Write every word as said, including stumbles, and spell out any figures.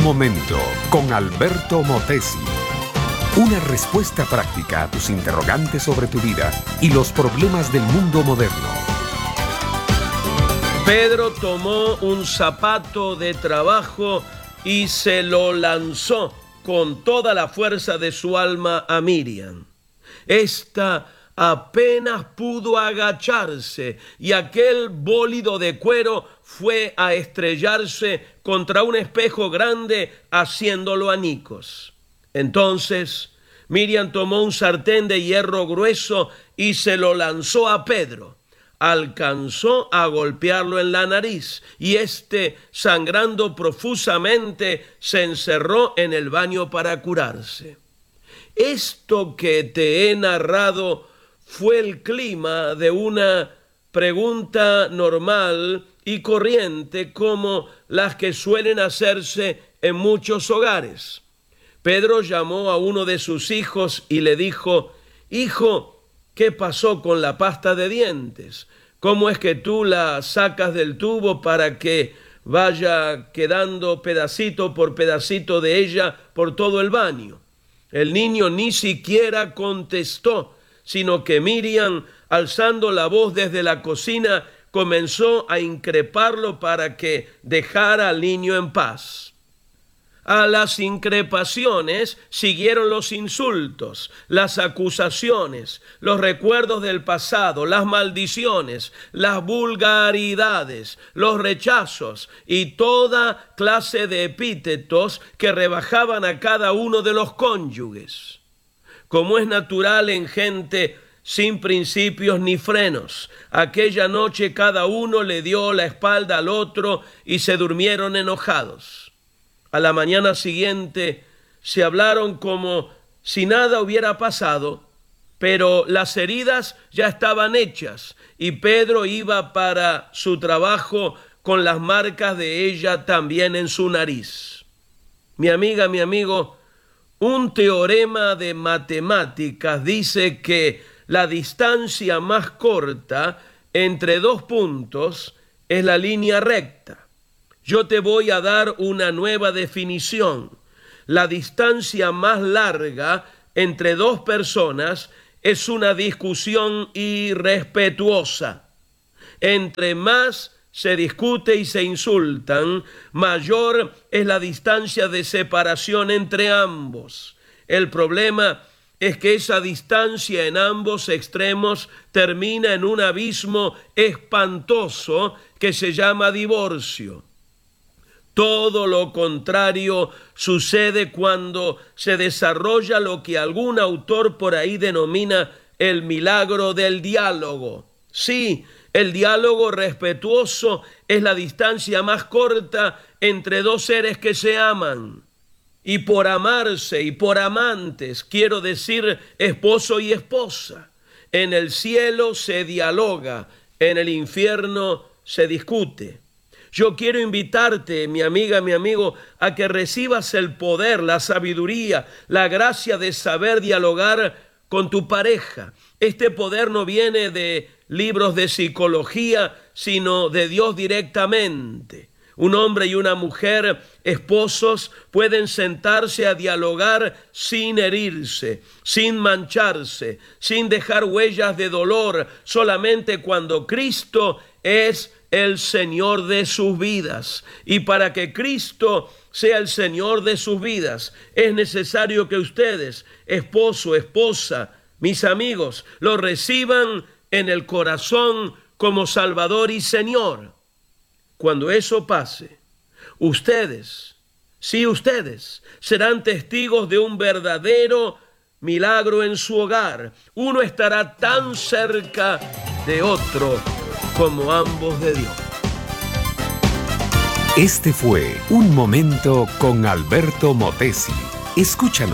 momento con Alberto Motesi. Una respuesta práctica a tus interrogantes sobre tu vida y los problemas del mundo moderno. Pedro tomó un zapato de trabajo y se lo lanzó con toda la fuerza de su alma a Miriam. Esta apenas pudo agacharse y aquel bólido de cuero fue a estrellarse contra un espejo grande, haciéndolo añicos. Entonces Miriam tomó un sartén de hierro grueso y se lo lanzó a Pedro. Alcanzó a golpearlo en la nariz y éste, sangrando profusamente, se encerró en el baño para curarse. Esto que te he narrado fue el clima de una pregunta normal y corriente como las que suelen hacerse en muchos hogares. Pedro llamó a uno de sus hijos y le dijo: «Hijo, ¿qué pasó con la pasta de dientes? ¿Cómo es que tú la sacas del tubo para que vaya quedando pedacito por pedacito de ella por todo el baño?» El niño ni siquiera contestó, sino que Miriam, alzando la voz desde la cocina, comenzó a increparlo para que dejara al niño en paz. A las increpaciones siguieron los insultos, las acusaciones, los recuerdos del pasado, las maldiciones, las vulgaridades, los rechazos y toda clase de epítetos que rebajaban a cada uno de los cónyuges. Como es natural en gente sin principios ni frenos, aquella noche cada uno le dio la espalda al otro y se durmieron enojados. A la mañana siguiente se hablaron como si nada hubiera pasado, pero las heridas ya estaban hechas y Pedro iba para su trabajo con las marcas de ella también en su nariz. Mi amiga, mi amigo, un teorema de matemáticas dice que la distancia más corta entre dos puntos es la línea recta. Yo te voy a dar una nueva definición. La distancia más larga entre dos personas es una discusión irrespetuosa. Entre más se discute y se insultan, mayor es la distancia de separación entre ambos. El problema es que esa distancia en ambos extremos termina en un abismo espantoso que se llama divorcio. Todo lo contrario sucede cuando se desarrolla lo que algún autor por ahí denomina el milagro del diálogo. Sí, el diálogo respetuoso es la distancia más corta entre dos seres que se aman. Y por amarse y por amantes, quiero decir esposo y esposa. En el cielo se dialoga, en el infierno se discute. Yo quiero invitarte, mi amiga, mi amigo, a que recibas el poder, la sabiduría, la gracia de saber dialogar con tu pareja. Este poder no viene de libros de psicología, sino de Dios directamente. Un hombre y una mujer, esposos, pueden sentarse a dialogar sin herirse, sin mancharse, sin dejar huellas de dolor, solamente cuando Cristo es el Señor de sus vidas. Y para que Cristo sea el Señor de sus vidas, es necesario que ustedes, esposo, esposa, mis amigos, lo reciban en el corazón como Salvador y Señor. Cuando eso pase, ustedes, sí ustedes, serán testigos de un verdadero milagro en su hogar. Uno estará tan cerca de otro como ambos de Dios. Este fue Un Momento con Alberto Motesi. Escúchanos